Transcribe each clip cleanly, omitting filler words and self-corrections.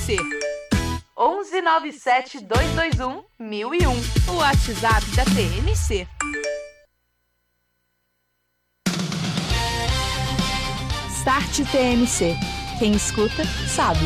TMC. 1197-221-1001. O WhatsApp da TMC. Start TMC. Quem escuta, sabe.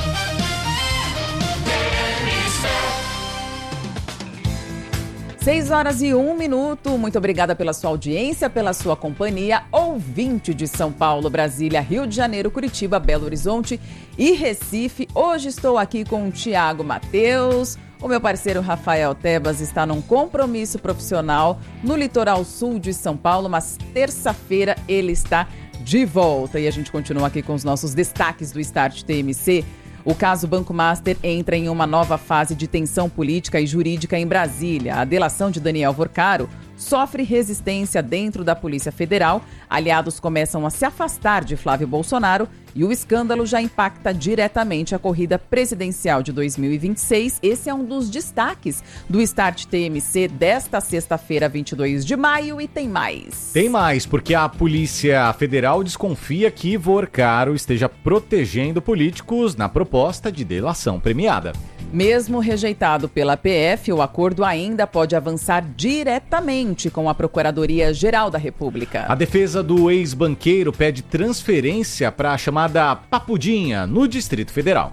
6h01. Muito obrigada pela sua audiência, pela sua companhia. Ouvinte de São Paulo, Brasília, Rio de Janeiro, Curitiba, Belo Horizonte e Recife. Hoje estou aqui com o Tiago Matheus. O meu parceiro Rafael Tebas está num compromisso profissional no litoral sul de São Paulo, mas terça-feira ele está de volta. E a gente continua aqui com os nossos destaques do Start TMC. O caso Banco Master entra em uma nova fase de tensão política e jurídica em Brasília. A delação de Daniel Vorcaro sofre resistência dentro da Polícia Federal. Aliados começam a se afastar de Flávio Bolsonaro e o escândalo já impacta diretamente a corrida presidencial de 2026. Esse é um dos destaques do Start TMC desta sexta-feira, 22 de maio, e tem mais. Tem mais, porque a Polícia Federal desconfia que Vorcaro esteja protegendo políticos na proposta de delação premiada. Mesmo rejeitado pela PF, o acordo ainda pode avançar diretamente com a Procuradoria-Geral da República. A defesa do ex-banqueiro pede transferência para a chamada Papudinha, no Distrito Federal.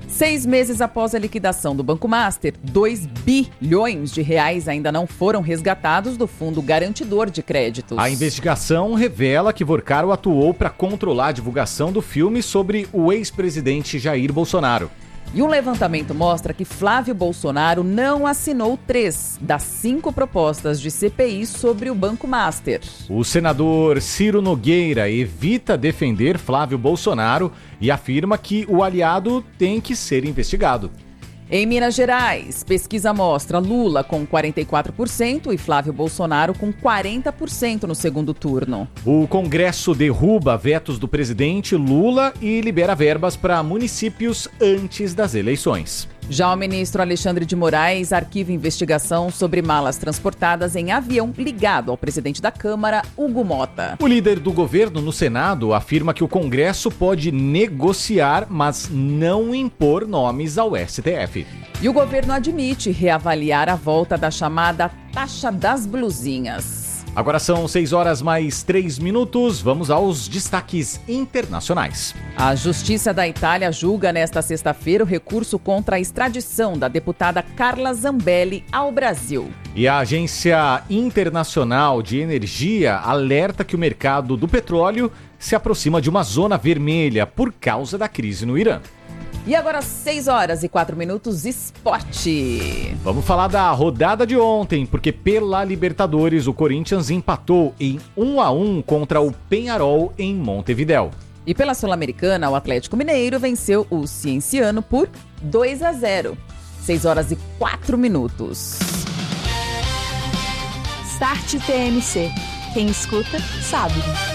6 meses após a liquidação do Banco Master, 2 bilhões de reais ainda não foram resgatados do Fundo Garantidor de Créditos. A investigação revela que Vorcaro atuou para controlar a divulgação do filme sobre o ex-presidente Jair Bolsonaro. E um levantamento mostra que Flávio Bolsonaro não assinou 3 das 5 propostas de CPI sobre o Banco Master. O senador Ciro Nogueira evita defender Flávio Bolsonaro e afirma que o aliado tem que ser investigado. Em Minas Gerais, pesquisa mostra Lula com 44% e Flávio Bolsonaro com 40% no segundo turno. O Congresso derruba vetos do presidente Lula e libera verbas para municípios antes das eleições. Já o ministro Alexandre de Moraes arquiva investigação sobre malas transportadas em avião ligado ao presidente da Câmara, Hugo Mota. O líder do governo no Senado afirma que o Congresso pode negociar, mas não impor nomes ao STF. E o governo admite reavaliar a volta da chamada taxa das blusinhas. Agora são 6h mais 3. Vamos aos destaques internacionais. A Justiça da Itália julga nesta sexta-feira o recurso contra a extradição da deputada Carla Zambelli ao Brasil. E a Agência Internacional de Energia alerta que o mercado do petróleo se aproxima de uma zona vermelha por causa da crise no Irã. E agora 6h04, esporte. Vamos falar da rodada de ontem, porque pela Libertadores o Corinthians empatou em 1-1 contra o Peñarol em Montevidéu. E pela Sul-Americana, o Atlético Mineiro venceu o Cienciano por 2-0. 6h04. Start TMC. Quem escuta, sabe.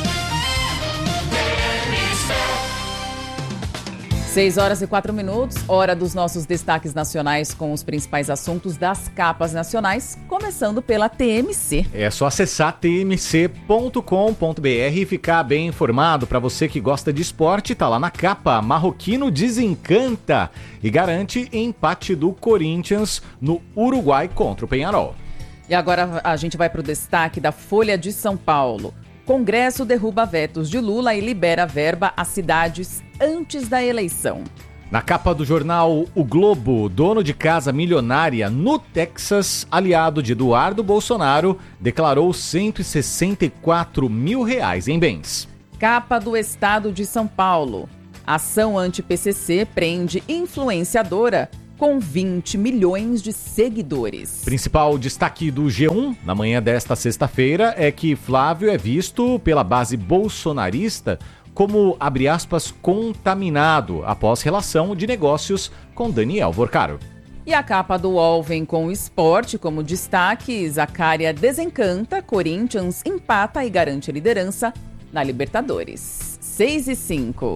6h04, hora dos nossos destaques nacionais com os principais assuntos das capas nacionais, começando pela TMC. É só acessar tmc.com.br e ficar bem informado. Para você que gosta de esporte, tá lá na capa. Marroquino desencanta e garante empate do Corinthians no Uruguai contra o Peñarol. E agora a gente vai para o destaque da Folha de São Paulo. Congresso derruba vetos de Lula e libera verba a cidades antes da eleição. Na capa do jornal O Globo, dono de casa milionária no Texas, aliado de Eduardo Bolsonaro, declarou R$164 mil em bens. Capa do Estado de São Paulo. Ação anti-PCC prende influenciadora com 20 milhões de seguidores. Principal destaque do G1 na manhã desta sexta-feira é que Flávio é visto pela base bolsonarista como, abre aspas, contaminado após relação de negócios com Daniel Vorcaro. E a capa do UOL vem com o esporte como destaque. Zaccaria desencanta, Corinthians empata e garante liderança na Libertadores. 6h05.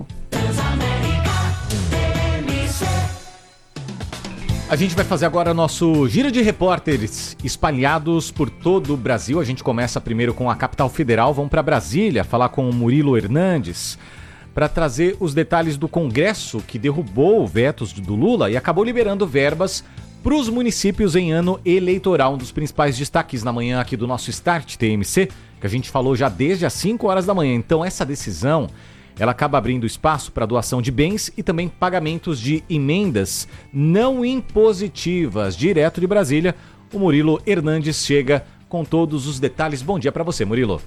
A gente vai fazer agora nosso giro de repórteres espalhados por todo o Brasil. A gente começa primeiro com a capital federal, vamos para Brasília falar com o Murilo Hernandes. para trazer os detalhes do Congresso que derrubou vetos do Lula e acabou liberando verbas para os municípios em ano eleitoral. Um dos principais destaques na manhã aqui do nosso Start TMC, que a gente falou já desde as 5 horas da manhã. Então essa decisão, ela acaba abrindo espaço para doação de bens e também pagamentos de emendas não impositivas. Direto de Brasília, o Murilo Hernandes chega com todos os detalhes. Bom dia para você, Murilo.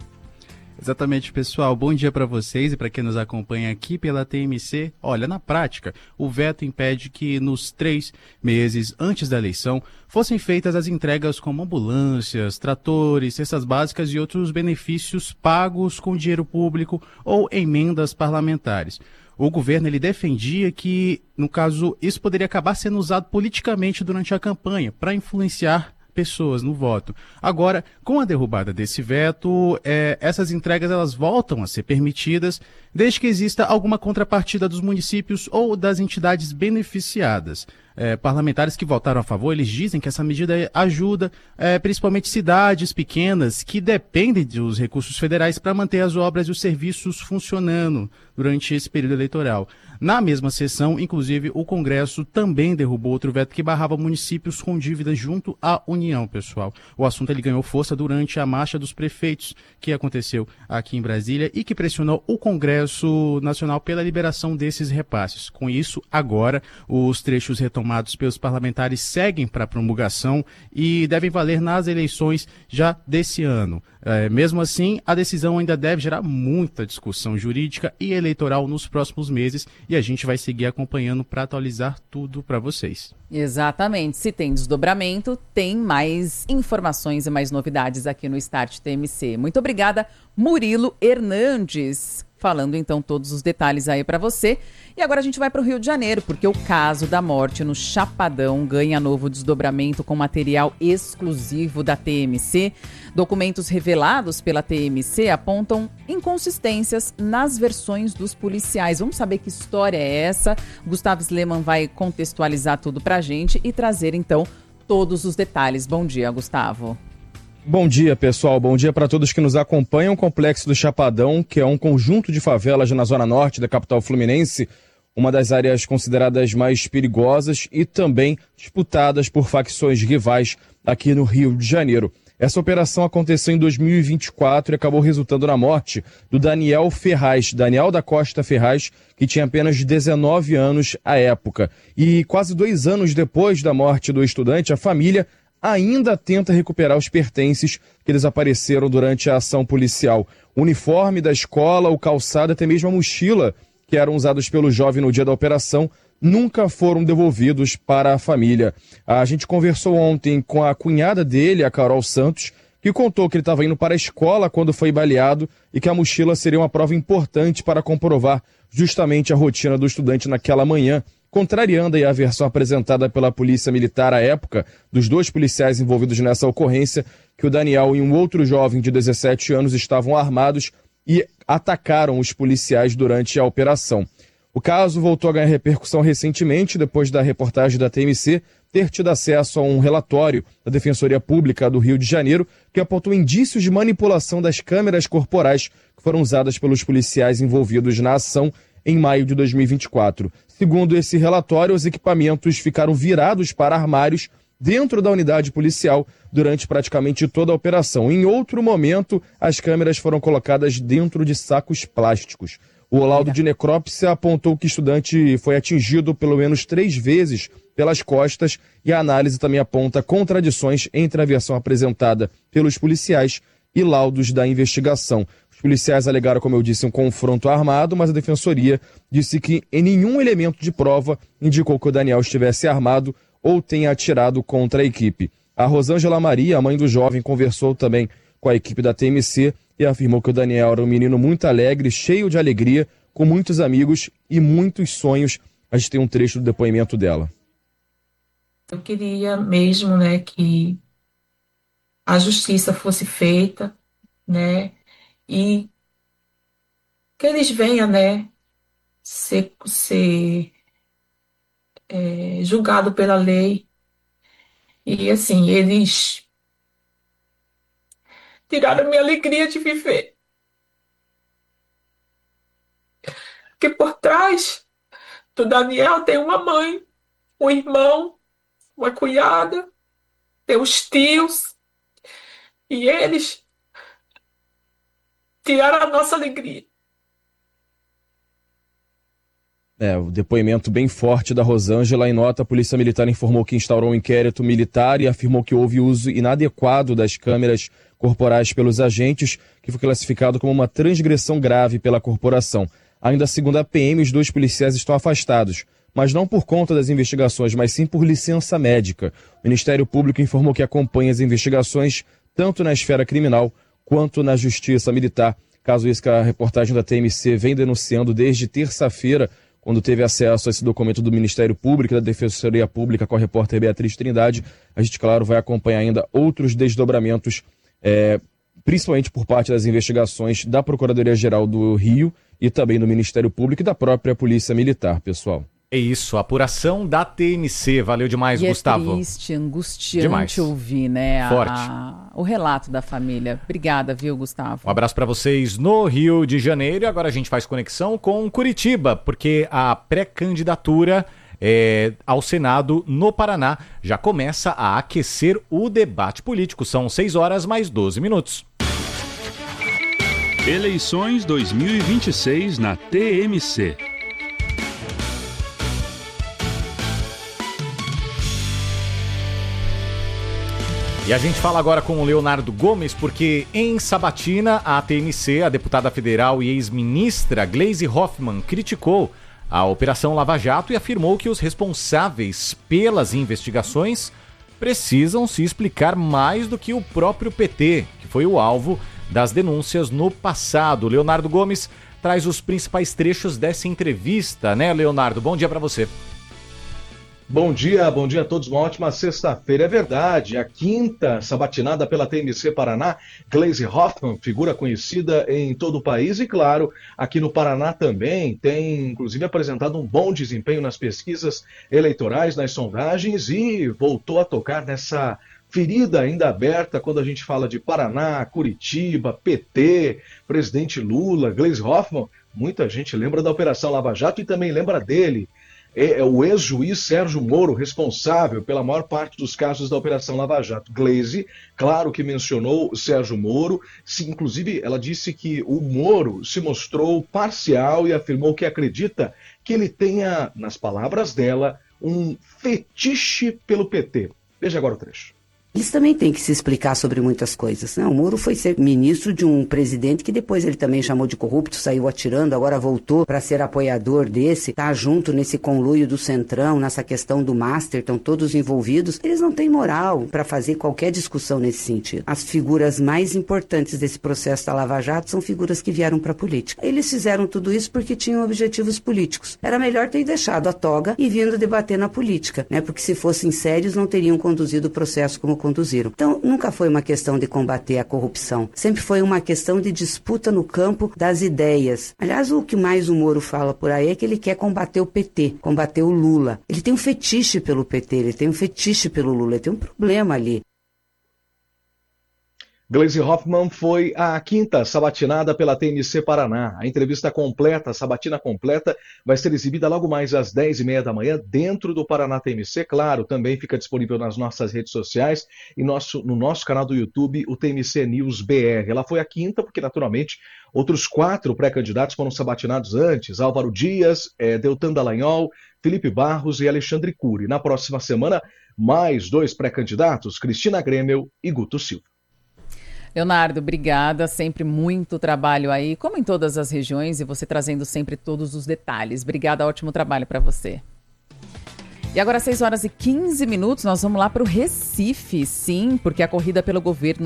Exatamente, pessoal. Bom dia para vocês e para quem nos acompanha aqui pela TMC. Olha, na prática, o veto impede que nos 3 meses antes da eleição fossem feitas as entregas como ambulâncias, tratores, cestas básicas e outros benefícios pagos com dinheiro público ou emendas parlamentares. O governo ele defendia que, no caso, isso poderia acabar sendo usado politicamente durante a campanha para influenciar pessoas no voto. Agora, com a derrubada desse veto, essas entregas elas voltam a ser permitidas desde que exista alguma contrapartida dos municípios ou das entidades beneficiadas. Parlamentares que votaram a favor, eles dizem que essa medida ajuda principalmente cidades pequenas que dependem dos recursos federais para manter as obras e os serviços funcionando durante esse período eleitoral. Na mesma sessão, inclusive, o Congresso também derrubou outro veto que barrava municípios com dívidas junto à União, pessoal. O assunto ele ganhou força durante a marcha dos prefeitos que aconteceu aqui em Brasília e que pressionou o Congresso Nacional pela liberação desses repasses. Com isso, agora, os trechos retomados pelos parlamentares seguem para promulgação e devem valer nas eleições já desse ano. Mesmo assim, a decisão ainda deve gerar muita discussão jurídica e eleitoral nos próximos meses e a gente vai seguir acompanhando para atualizar tudo para vocês. Exatamente. Se tem desdobramento, tem mais informações e mais novidades aqui no Start TMC. Muito obrigada, Murilo Hernandes. Falando então todos os detalhes aí para você. E agora a gente vai para o Rio de Janeiro, porque o caso da morte no Chapadão ganha novo desdobramento com material exclusivo da TMC. Documentos revelados pela TMC apontam inconsistências nas versões dos policiais. Vamos saber que história é essa? Gustavo Sleman vai contextualizar tudo para a gente e trazer então todos os detalhes. Bom dia, Gustavo. Bom dia, pessoal. Bom dia para todos que nos acompanham. O Complexo do Chapadão, que é um conjunto de favelas na zona norte da capital fluminense, uma das áreas consideradas mais perigosas e também disputadas por facções rivais aqui no Rio de Janeiro. Essa operação aconteceu em 2024 e acabou resultando na morte do Daniel Ferraz, Daniel da Costa Ferraz, que tinha apenas 19 anos à época. E quase 2 anos depois da morte do estudante, a família ainda tenta recuperar os pertences que desapareceram durante a ação policial. O uniforme da escola, o calçado, até mesmo a mochila que eram usados pelo jovem no dia da operação, nunca foram devolvidos para a família. A gente conversou ontem com a cunhada dele, a Carol Santos, que contou que ele estava indo para a escola quando foi baleado e que a mochila seria uma prova importante para comprovar justamente a rotina do estudante naquela manhã, contrariando aí a versão apresentada pela Polícia Militar à época, dos 2 policiais envolvidos nessa ocorrência, que o Daniel e um outro jovem de 17 anos estavam armados e atacaram os policiais durante a operação. O caso voltou a ganhar repercussão recentemente, depois da reportagem da TMC ter tido acesso a um relatório da Defensoria Pública do Rio de Janeiro, que apontou indícios de manipulação das câmeras corporais que foram usadas pelos policiais envolvidos na ação em maio de 2024. Segundo esse relatório, os equipamentos ficaram virados para armários dentro da unidade policial durante praticamente toda a operação. Em outro momento, as câmeras foram colocadas dentro de sacos plásticos. O laudo de necrópsia apontou que o estudante foi atingido pelo menos 3 vezes pelas costas e a análise também aponta contradições entre a versão apresentada pelos policiais e laudos da investigação. Os policiais alegaram, como eu disse, um confronto armado, mas a defensoria disse que em nenhum elemento de prova indicou que o Daniel estivesse armado ou tenha atirado contra a equipe. A Rosângela Maria, a mãe do jovem, conversou também com a equipe da TMC e afirmou que o Daniel era um menino muito alegre, cheio de alegria, com muitos amigos e muitos sonhos. A gente tem um trecho do depoimento dela. Eu queria mesmo, que a justiça fosse feita, e que eles venham, ser julgado pela lei. E assim, eles tiraram a minha alegria de viver. Porque por trás do Daniel tem uma mãe, um irmão, uma cunhada, tem os tios, e eles tiraram a nossa alegria. O depoimento bem forte da Rosângela. Em nota, a Polícia Militar informou que instaurou um inquérito militar e afirmou que houve uso inadequado das câmeras corporais pelos agentes, que foi classificado como uma transgressão grave pela corporação. Ainda segundo a PM, os 2 policiais estão afastados, mas não por conta das investigações, mas sim por licença médica. O Ministério Público informou que acompanha as investigações tanto na esfera criminal quanto na Justiça Militar. Caso isso que a reportagem da TMC vem denunciando desde terça-feira, quando teve acesso a esse documento do Ministério Público e da Defensoria Pública com a repórter Beatriz Trindade. A gente, claro, vai acompanhar ainda outros desdobramentos, principalmente por parte das investigações da Procuradoria-Geral do Rio e também do Ministério Público e da própria Polícia Militar, pessoal. É isso, apuração da TMC. Valeu demais, Gustavo. É triste, angustiante demais. Ouvir, né? Forte. O relato da família. Obrigada, viu, Gustavo? Um abraço para vocês no Rio de Janeiro. E agora a gente faz conexão com Curitiba, porque a pré-candidatura ao Senado no Paraná já começa a aquecer o debate político. São 6 horas mais 12 minutos. Eleições 2026 na TMC. E a gente fala agora com o Leonardo Gomes, porque em Sabatina, a TMC, a deputada federal e ex-ministra Gleisi Hoffmann, criticou a Operação Lava Jato e afirmou que os responsáveis pelas investigações precisam se explicar mais do que o próprio PT, que foi o alvo das denúncias no passado. Leonardo Gomes traz os principais trechos dessa entrevista, né, Leonardo? Bom dia para você. Bom dia a todos, uma ótima sexta-feira. É verdade, a 5ª sabatinada pela TMC Paraná, Gleisi Hoffmann, figura conhecida em todo o país e, claro, aqui no Paraná também, tem inclusive apresentado um bom desempenho nas pesquisas eleitorais, nas sondagens e voltou a tocar nessa ferida ainda aberta quando a gente fala de Paraná, Curitiba, PT, presidente Lula, Gleisi Hoffmann. Muita gente lembra da Operação Lava Jato e também lembra dele. É o ex-juiz Sérgio Moro, responsável pela maior parte dos casos da Operação Lava Jato. Gleisi, claro que mencionou Sérgio Moro, inclusive ela disse que o Moro se mostrou parcial e afirmou que acredita que ele tenha, nas palavras dela, um fetiche pelo PT. Veja agora o trecho. Eles também têm que se explicar sobre muitas coisas, né? O Moro foi ser ministro de um presidente que depois ele também chamou de corrupto, saiu atirando, agora voltou para ser apoiador desse, tá junto nesse conluio do Centrão, nessa questão do Master, estão todos envolvidos. Eles não têm moral para fazer qualquer discussão nesse sentido. As figuras mais importantes desse processo da Lava Jato são figuras que vieram para a política. Eles fizeram tudo isso porque tinham objetivos políticos. Era melhor ter deixado a toga e vindo debater na política, né? Porque se fossem sérios não teriam conduzido o processo como conduziram. Então, nunca foi uma questão de combater a corrupção. Sempre foi uma questão de disputa no campo das ideias. Aliás, o que mais o Moro fala por aí é que ele quer combater o PT, combater o Lula. Ele tem um fetiche pelo PT, ele tem um fetiche pelo Lula, ele tem um problema ali. Gleisi Hoffmann foi a 5ª sabatinada pela TMC Paraná. A entrevista completa, a sabatina completa, vai ser exibida logo mais às 10h30 da manhã dentro do Paraná TMC. Claro, também fica disponível nas nossas redes sociais e no nosso canal do YouTube, o TMC News BR. Ela foi a 5ª porque, naturalmente, outros 4 pré-candidatos foram sabatinados antes. Álvaro Dias, Deltan Dallagnol, Felipe Barros e Alexandre Cury. Na próxima semana, mais 2 pré-candidatos, Cristina Grêmel e Guto Silva. Leonardo, obrigada, sempre muito trabalho aí, como em todas as regiões, e você trazendo sempre todos os detalhes. Obrigada, ótimo trabalho para você. E agora, 6h15, nós vamos lá para o Recife, sim, porque a corrida pelo governo